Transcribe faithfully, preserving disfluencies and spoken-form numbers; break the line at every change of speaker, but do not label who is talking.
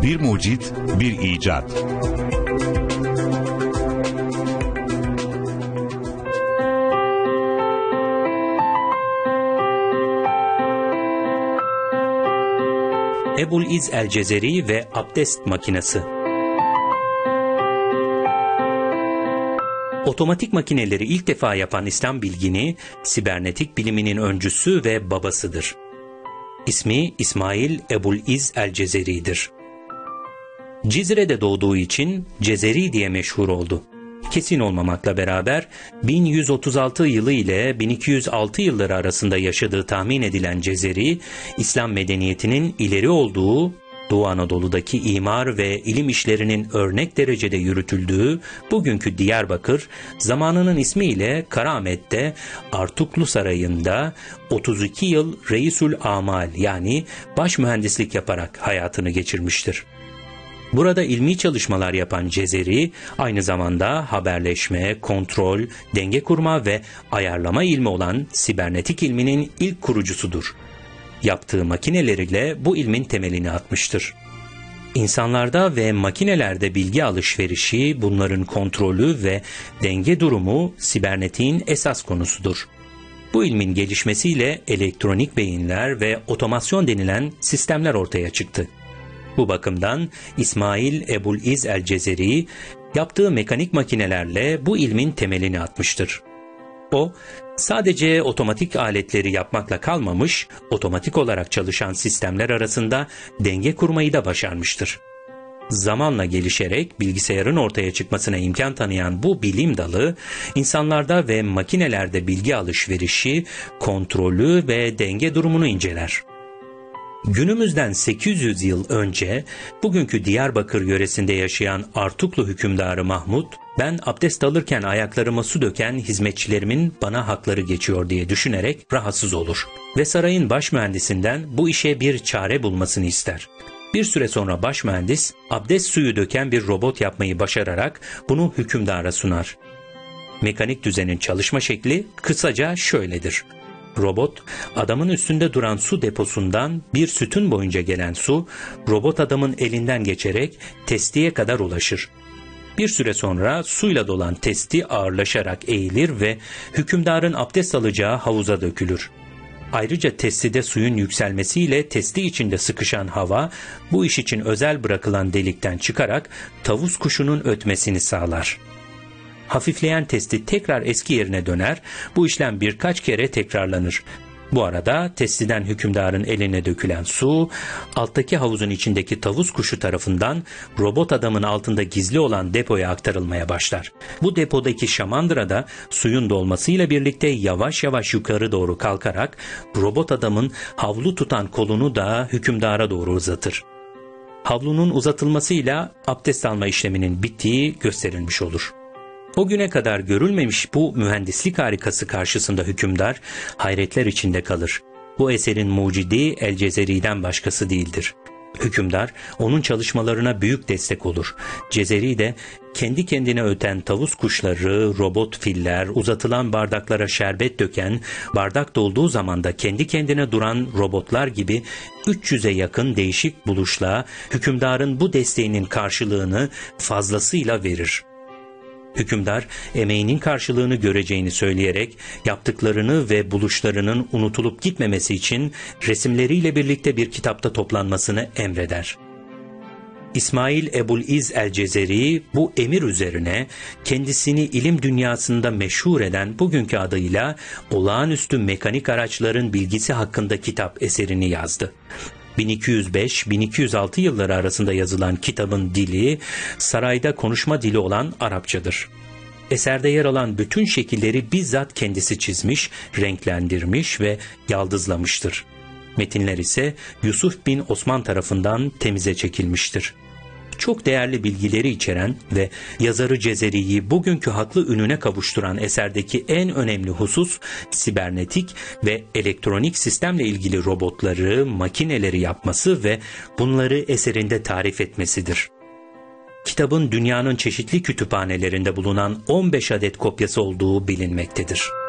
Bir mucit, bir icat.
Ebu'l-İz el-Cezeri ve abdest makinesi. Otomatik makineleri ilk defa yapan İslam bilgini, sibernetik biliminin öncüsü ve babasıdır. İsmi İsmail Ebu'l-İz el-Cezeri'dir. Cizre'de doğduğu için Cezeri diye meşhur oldu. Kesin olmamakla beraber bin yüz otuz altı yılı ile bin iki yüz altı yılları arasında yaşadığı tahmin edilen Cezeri, İslam medeniyetinin ileri olduğu, Doğu Anadolu'daki imar ve ilim işlerinin örnek derecede yürütüldüğü bugünkü Diyarbakır, zamanının ismiyle Karaahmet'te Artuklu Sarayı'nda otuz iki yıl Reisül Amal yani baş mühendislik yaparak hayatını geçirmiştir. Burada ilmi çalışmalar yapan Cezeri, aynı zamanda haberleşme, kontrol, denge kurma ve ayarlama ilmi olan sibernetik ilminin ilk kurucusudur. Yaptığı makineleriyle bu ilmin temelini atmıştır. İnsanlarda ve makinelerde bilgi alışverişi, bunların kontrolü ve denge durumu sibernetiğin esas konusudur. Bu ilmin gelişmesiyle elektronik beyinler ve otomasyon denilen sistemler ortaya çıktı. Bu bakımdan İsmail Ebu'l-İz el-Cezeri yaptığı mekanik makinelerle bu ilmin temelini atmıştır. O, sadece otomatik aletleri yapmakla kalmamış, otomatik olarak çalışan sistemler arasında denge kurmayı da başarmıştır. Zamanla gelişerek bilgisayarın ortaya çıkmasına imkan tanıyan bu bilim dalı, insanlarda ve makinelerde bilgi alışverişi, kontrolü ve denge durumunu inceler. Günümüzden sekiz yüz yıl önce bugünkü Diyarbakır yöresinde yaşayan Artuklu hükümdarı Mahmud, ben abdest alırken ayaklarıma su döken hizmetçilerimin bana hakları geçiyor diye düşünerek rahatsız olur ve sarayın baş mühendisinden bu işe bir çare bulmasını ister. Bir süre sonra baş mühendis abdest suyu döken bir robot yapmayı başararak bunu hükümdara sunar. Mekanik düzenin çalışma şekli kısaca şöyledir. Robot, adamın üstünde duran su deposundan bir sütun boyunca gelen su, robot adamın elinden geçerek testiye kadar ulaşır. Bir süre sonra suyla dolan testi ağırlaşarak eğilir ve hükümdarın abdest alacağı havuza dökülür. Ayrıca testide suyun yükselmesiyle testi içinde sıkışan hava, bu iş için özel bırakılan delikten çıkarak tavus kuşunun ötmesini sağlar. Hafifleyen testi tekrar eski yerine döner, bu işlem birkaç kere tekrarlanır. Bu arada testiden hükümdarın eline dökülen su, alttaki havuzun içindeki tavus kuşu tarafından robot adamın altında gizli olan depoya aktarılmaya başlar. Bu depodaki şamandıra da suyun dolmasıyla birlikte yavaş yavaş yukarı doğru kalkarak robot adamın havlu tutan kolunu da hükümdara doğru uzatır. Havlunun uzatılmasıyla abdest alma işleminin bittiği gösterilmiş olur. O güne kadar görülmemiş bu mühendislik harikası karşısında hükümdar hayretler içinde kalır. Bu eserin mucidi el-Cezeri'den başkası değildir. Hükümdar onun çalışmalarına büyük destek olur. Cezeri de kendi kendine öten tavus kuşları, robot filler, uzatılan bardaklara şerbet döken, bardak dolduğu zaman da kendi kendine duran robotlar gibi üç yüze yakın değişik buluşla hükümdarın bu desteğinin karşılığını fazlasıyla verir. Hükümdar emeğinin karşılığını göreceğini söyleyerek yaptıklarını ve buluşlarının unutulup gitmemesi için resimleriyle birlikte bir kitapta toplanmasını emreder. İsmail Ebu'l-İz el-Cezeri bu emir üzerine kendisini ilim dünyasında meşhur eden bugünkü adıyla Olağanüstü Mekanik Araçların Bilgisi hakkında kitap eserini yazdı. bin iki yüz beş bin iki yüz altı yılları arasında yazılan kitabın dili, sarayda konuşma dili olan Arapçadır. Eserde yer alan bütün şekilleri bizzat kendisi çizmiş, renklendirmiş ve yaldızlamıştır. Metinler ise Yusuf bin Osman tarafından temize çekilmiştir. Çok değerli bilgileri içeren ve yazarı Cezeri'yi bugünkü haklı ününe kavuşturan eserdeki en önemli husus, sibernetik ve elektronik sistemle ilgili robotları, makineleri yapması ve bunları eserinde tarif etmesidir. Kitabın dünyanın çeşitli kütüphanelerinde bulunan on beş adet kopyası olduğu bilinmektedir.